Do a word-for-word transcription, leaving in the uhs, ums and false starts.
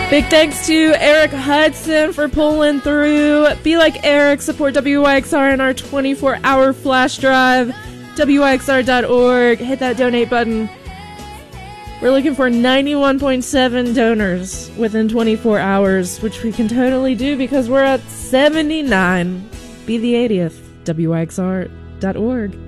Big thanks to Eric Hudson for pulling through. Be like Eric, support W Y X R in our twenty-four hour flash drive. W Y X R dot org. Hit that donate button. We're looking for ninety-one point seven donors within twenty-four hours, which we can totally do because we're at seventy-nine. Be the eightieth. W Y X R dot org.